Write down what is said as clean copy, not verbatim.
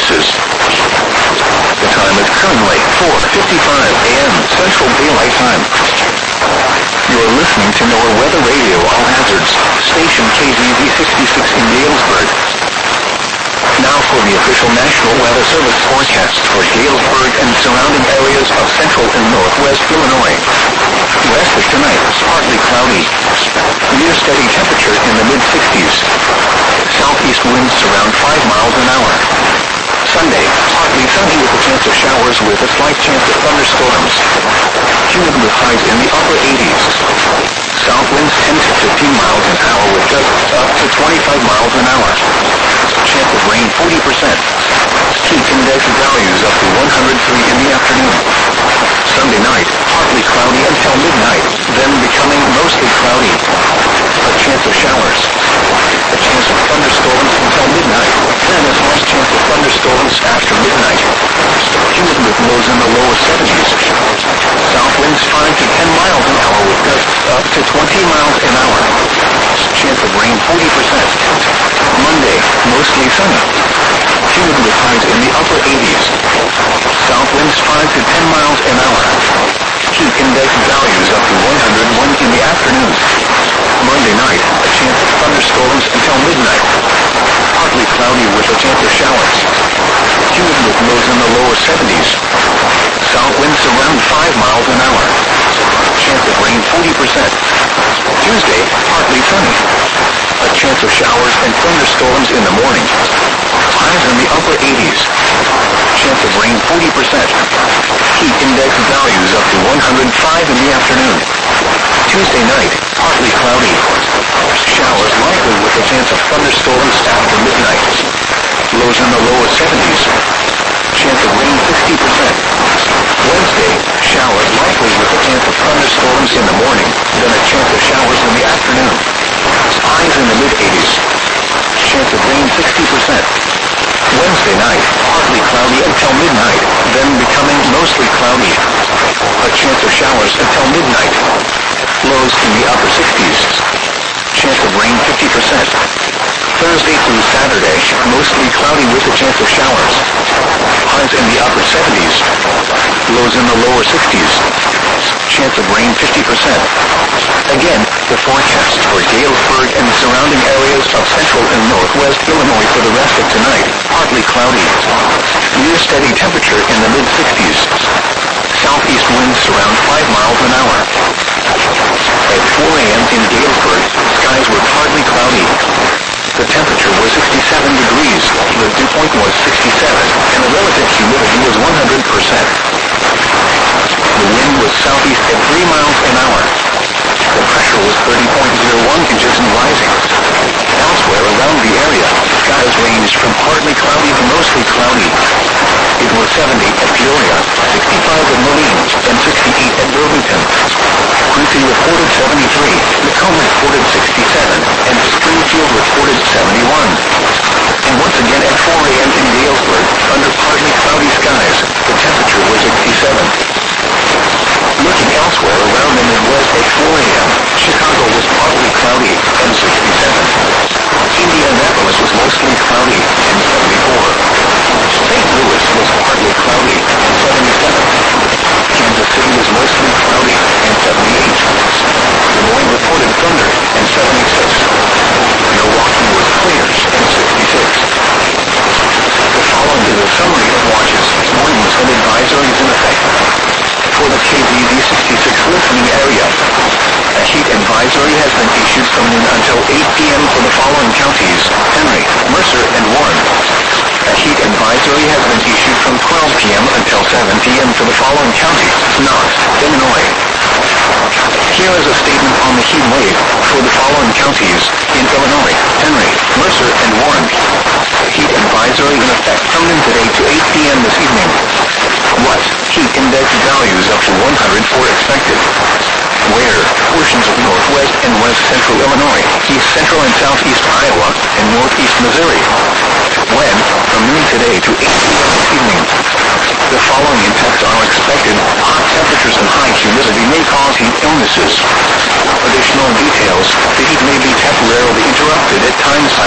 illnesses. The time is currently 4:55 a.m. Central Daylight Time. You're listening to NOAA Weather Radio All Hazards, station KZZ 66 in Galesburg. Now for the official National Weather Service forecast for Galesburg and surrounding areas of central and northwest Illinois. West of tonight, partly cloudy. Near steady temperature in the mid-60s. Southeast winds around 5 miles an hour. Sunday, partly sunny with a chance of showers with a slight chance of thunderstorms. Humid with highs in the upper 80s. South winds 10 to 15 miles an hour with gusts up to 25 miles an hour. Chance of rain 40%. Heat index values up to 103 in the afternoon. Sunday night, partly cloudy until midnight, then becoming mostly cloudy. A chance of showers. A chance of thunderstorms until midnight, then a slight chance of thunderstorms after midnight. Humid with lows in the lower 70s. South winds 5 to 10 miles an hour with gusts up to 20 miles an hour. Chance of rain 40%. Monday, mostly sunny. Humid with highs in the upper 80s. South winds 5 to 10 miles an hour. Heat index values up to 101 in the afternoon. Monday night, a chance of thunderstorms until midnight. Partly cloudy with a chance of showers. Humid with lows in the lower 70s. South winds around 5 miles an hour. Chance of rain 40%. Tuesday, partly sunny. A chance of showers and thunderstorms in the morning. Highs in the upper 80s. Chance of rain 40%. Heat index values up to 105 in the afternoon. Tuesday night, partly cloudy. Showers likely with a chance of thunderstorms after midnight. Lows in the lower 70s. Chance of rain 60%. Wednesday, showers likely with a chance of thunderstorms in the morning, then a chance of showers in the afternoon. Highs in the mid-80s. Chance of rain 60%. Wednesday night, partly cloudy until midnight, then becoming mostly cloudy. A chance of showers until midnight. Lows in the upper 60s. Chance of rain 50%. Thursday through Saturday, mostly cloudy with a chance of showers. Highs in the upper 70s. Lows in the lower 60s. Chance of rain 50%. Again, the forecast for Galesburg and surrounding areas of central and northwest Illinois for the rest of tonight. Partly cloudy. Near steady temperature in the mid-60s. Southeast winds around 5 miles an hour. At 4 a.m. in Galesburg, skies were partly cloudy. The temperature was 67 degrees, the dew point was 67, and the relative humidity was 100%. The wind was southeast at 3 miles an hour. The pressure was 30.01 inches and rising. Elsewhere around the area, skies ranged from partly cloudy to mostly cloudy. It was 70 at Peoria, 65 at Moline, and 68 at Burlington. Quincy reported 73, Macomb reported 67, and Springfield reported 71. And once again at 4 a.m. in Galesburg, under partly cloudy skies, the temperature was 67. Looking elsewhere around the Midwest at 4 a.m., Chicago was partly cloudy and 67. Indianapolis was mostly cloudy and 74. St. Louis was partly cloudy and 77. Kansas City was mostly cloudy and 78. Des Moines reported thunder and 76. Milwaukee was clear and 66. The following is a summary of watches, warnings, and advisories in effect. For the KZZ 66 listening area, a heat advisory has been issued from noon until 8 p.m. for the following counties: Henry, Mercer, and Warren. A heat advisory has been issued from 12 p.m. until 7 p.m. for the following counties: Knox, Illinois. Here is a statement on the heat wave for the following counties in Illinois: Henry, Mercer, and Warren. Heat advisory in effect from noon today to 8 p.m. this evening. What? Heat index values up to 104 expected. Where? Portions of northwest and west central Illinois, east central and southeast Iowa, and northeast Missouri. When? From noon today to 8 p.m. this evening. The following impacts are expected. Hot temperatures and high humidity may cause heat illnesses. Additional details: the heat may be temporarily interrupted at times by